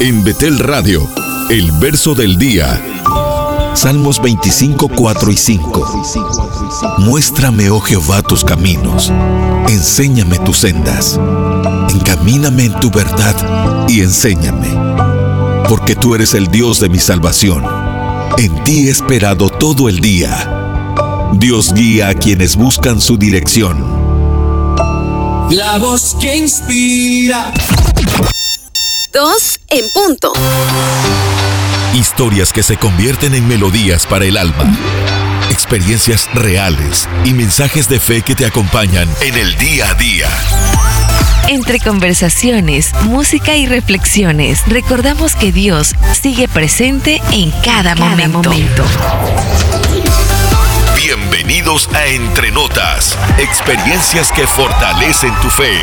En Betel Radio, el verso del día. Salmos 25, 4 y 5. Muéstrame, oh Jehová, tus caminos. Enséñame tus sendas. Encamíname en tu verdad y enséñame. Porque tú eres el Dios de mi salvación. En ti he esperado todo el día. Dios guía a quienes buscan su dirección. La voz que inspira. 2 en punto. Historias que se convierten en melodías para el alma. Experiencias reales y mensajes de fe que te acompañan en el día a día. Entre conversaciones, música y reflexiones, recordamos que Dios sigue presente en cada momento. Bienvenidos a Entre Notas, experiencias que fortalecen tu fe.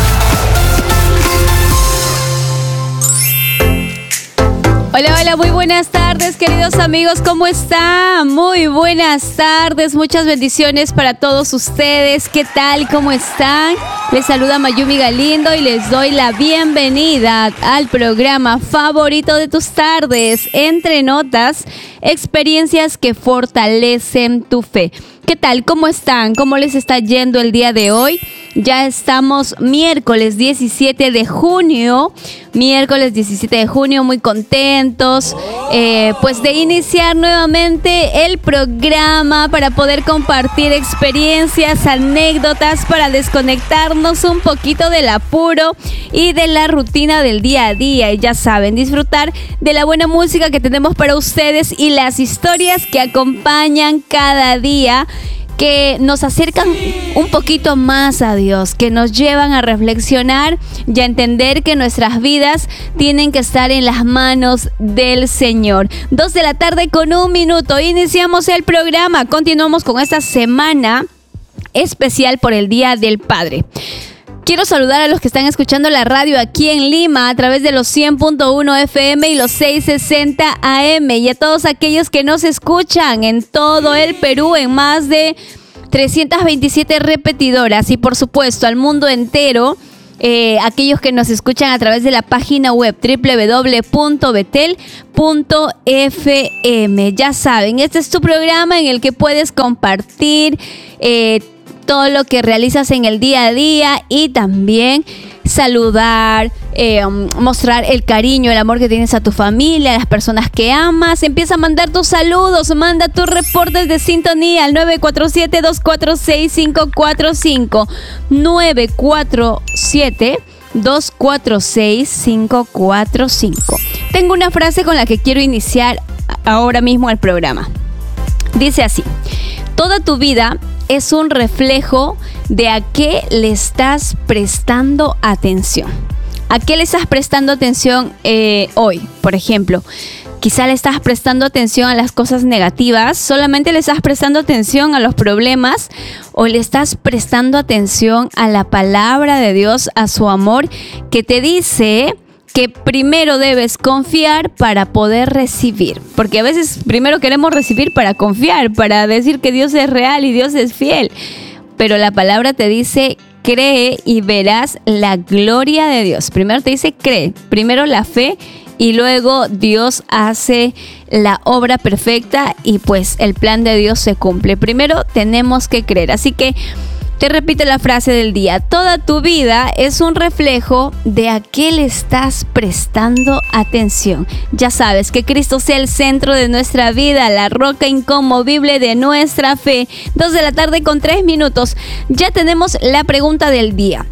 Hola, hola, muy buenas tardes, queridos amigos, ¿cómo están? Muy buenas tardes, muchas bendiciones para todos ustedes. ¿Qué tal? ¿Cómo están? Les saluda Mayumi Galindo y les doy la bienvenida al programa favorito de tus tardes, Entre Notas, experiencias que fortalecen tu fe. ¿Qué tal? ¿Cómo están? ¿Cómo les está yendo el día de hoy? Ya estamos miércoles 17 de junio, muy contentos pues de iniciar nuevamente el programa para poder compartir experiencias, anécdotas, para desconectarnos un poquito del apuro y de la rutina del día a día. Y ya saben, disfrutar de la buena música que tenemos para ustedes y las historias que acompañan cada día, que nos acercan un poquito más a Dios, que nos llevan a reflexionar y a entender que nuestras vidas tienen que estar en las manos del Señor. 2 de la tarde con 1 minuto. Iniciamos el programa. Continuamos con esta semana especial por el Día del Padre. Quiero saludar a los que están escuchando la radio aquí en Lima a través de los 100.1 FM y los 660 AM, y a todos aquellos que nos escuchan en todo el Perú en más de 327 repetidoras, y por supuesto al mundo entero, aquellos que nos escuchan a través de la página web www.betel.fm. Ya saben, este es tu programa en el que puedes compartir todo lo que realizas en el día a día y también saludar, mostrar el cariño, el amor que tienes a tu familia, a las personas que amas. Empieza a mandar tus saludos, manda tus reportes de sintonía al 947-246-545, 947-246-545. Tengo una frase con la que quiero iniciar ahora mismo el programa. Dice así: toda tu vida es un reflejo de a qué le estás prestando atención. ¿A qué le estás prestando atención hoy? Por ejemplo, quizá le estás prestando atención a las cosas negativas, solamente le estás prestando atención a los problemas, o le estás prestando atención a la palabra de Dios, a su amor, que te dice que primero debes confiar para poder recibir. Porque a veces primero queremos recibir para confiar, para decir que Dios es real y Dios es fiel. Pero la palabra te dice: cree y verás la gloria de Dios. Primero te dice cree, primero la fe, y luego Dios hace la obra perfecta y pues el plan de Dios se cumple. Primero tenemos que creer. Así que te repito la frase del día: toda tu vida es un reflejo de a qué le estás prestando atención. Ya sabes, que Cristo sea el centro de nuestra vida, la roca inconmovible de nuestra fe. 2 de la tarde con 3 minutos. Ya tenemos la pregunta del día.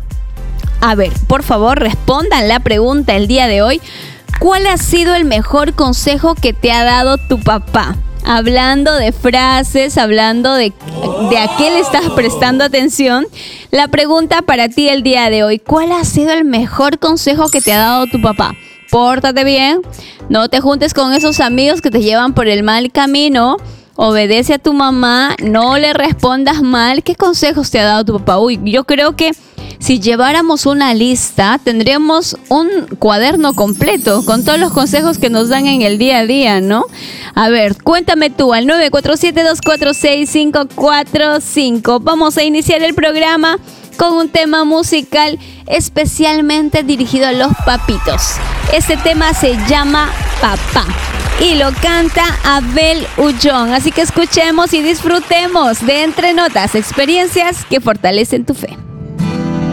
A ver, por favor, respondan la pregunta el día de hoy. ¿Cuál ha sido el mejor consejo que te ha dado tu papá? Hablando de frases, hablando de a qué le estás prestando atención, la pregunta para ti el día de hoy: ¿cuál ha sido el mejor consejo que te ha dado tu papá? Pórtate bien, no te juntes con esos amigos que te llevan por el mal camino, obedece a tu mamá, no le respondas mal. ¿Qué consejos te ha dado tu papá? Uy, yo creo que si lleváramos una lista, tendríamos un cuaderno completo con todos los consejos que nos dan en el día a día, ¿no? A ver, cuéntame tú al 947-246-545. Vamos a iniciar el programa con un tema musical especialmente dirigido a los papitos. Este tema se llama Papá y lo canta Abel Ullón. Así que escuchemos y disfrutemos de Entre Notas, experiencias que fortalecen tu fe.